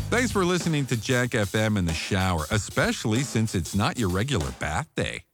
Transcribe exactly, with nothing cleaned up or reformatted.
Thanks for listening to Jack F M in the shower, especially since it's not your regular bath day.